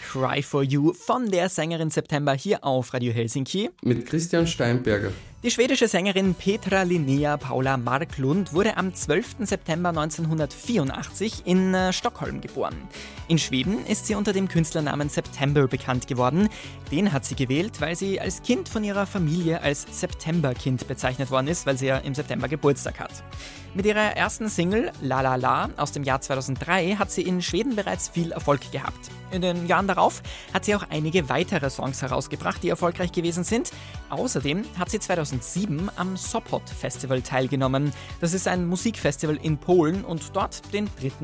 Cry for You von der Sängerin September hier auf Radio Helsinki. Mit Christian Steinberger. Die schwedische Sängerin Petra Linnea Paula Marklund wurde am 12. September 1984 in Stockholm geboren. In Schweden ist sie unter dem Künstlernamen September bekannt geworden. Den hat sie gewählt, weil sie als Kind von ihrer Familie als Septemberkind bezeichnet worden ist, weil sie ja im September Geburtstag hat. Mit ihrer ersten Single La La La aus dem Jahr 2003 hat sie in Schweden bereits viel Erfolg gehabt. In den Jahren darauf hat sie auch einige weitere Songs herausgebracht, die erfolgreich gewesen sind. Außerdem hat sie 2007 am Sopot Festival teilgenommen. Das ist ein Musikfestival in Polen und dort den dritten